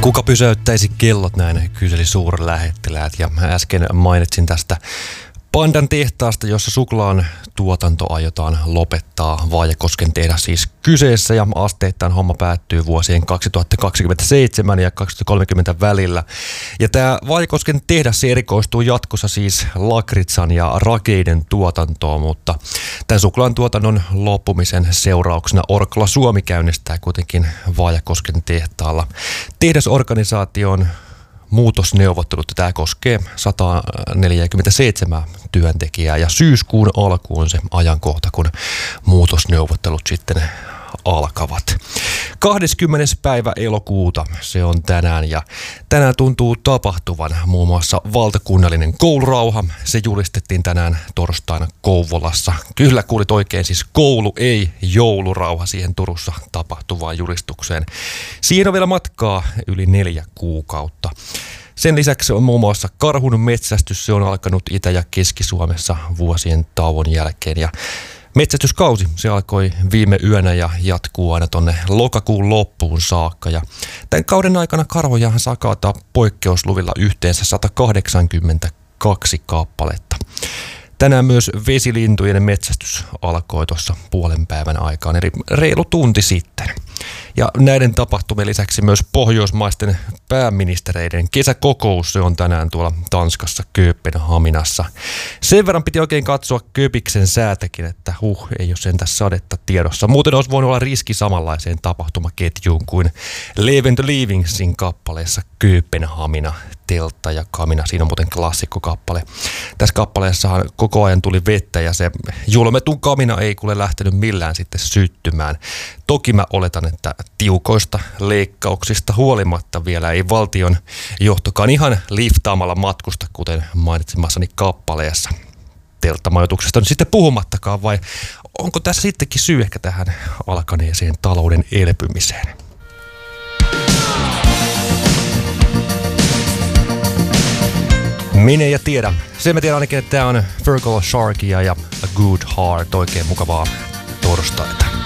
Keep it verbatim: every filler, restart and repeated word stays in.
Kuka pysäyttäisi kellot, näin kyseli suurlähettiläät, ja äsken mainitsin tästä Pandan tehtaasta, jossa suklaan tuotanto aiotaan lopettaa. Vaajakosken tehdas siis kyseessä, ja asteittain homma päättyy vuosien kaksituhattakaksikymmentäseitsemän ja kaksituhattakolmekymmentä välillä. Ja tämä Vaajakosken tehdas se erikoistuu jatkossa siis lakritsan ja rakeiden tuotantoon, mutta tämän suklaan tuotannon loppumisen seurauksena Orkla Suomi käynnistää kuitenkin Vaajakosken tehtaalla tehdasorganisaation muutosneuvottelut. Tämä koskee sata neljäkymmentäseitsemän työntekijää, ja syyskuun alku on se ajankohta, kun muutosneuvottelut sitten alkavat. kahdeskymmenes päivä elokuuta se on tänään, ja tänään tuntuu tapahtuvan muun muassa valtakunnallinen koulurauha. Se julistettiin tänään torstaina Kouvolassa. Kyllä kuulit oikein, siis koulu ei joulurauha siihen Turussa tapahtuvaan julistukseen. Siinä on vielä matkaa yli neljä kuukautta. Sen lisäksi on muun muassa karhun metsästys. Se on alkanut Itä- ja Keski-Suomessa vuosien tauon jälkeen, ja metsästyskausi se alkoi viime yönä ja jatkuu aina tonne lokakuun loppuun saakka. Ja tämän kauden aikana karvojahan saa kaataa poikkeusluvilla yhteensä sata kahdeksankymmentäkaksi kappaletta. Tänään myös vesilintujen metsästys alkoi tuossa puolen päivän aikaan, eli reilu tunti sitten. Ja näiden tapahtumien lisäksi myös pohjoismaisten pääministereiden kesäkokous, se on tänään tuolla Tanskassa Kööpenhaminassa. Sen verran piti oikein katsoa Köpiksen säätäkin, että huh, ei ole sentään sadetta tiedossa. Muuten olisi voinut olla riski samanlaiseen tapahtumaketjuun kuin Live and Leavingsin kappaleessa Kööpenhamina, teltta ja kamina. Siinä on muuten klassikkokappale. Tässä kappaleessahan koko ajan tuli vettä, ja se julmetun kamina ei kuule lähtenyt millään sitten syttymään. Toki mä oletan, että tiukoista leikkauksista huolimatta vielä ei valtion johtokaan ihan liftaamalla matkusta, kuten mainitsemassani kappaleessa. Telttamajoituksesta on sitten puhumattakaan, vai onko tässä sittenkin syy ehkä tähän alkaneeseen talouden elpymiseen? Minä ja tiedä. Se mä tiedän ainakin, että tää on Fergal Sharkia ja A Good Heart. Oikein mukavaa torstaita.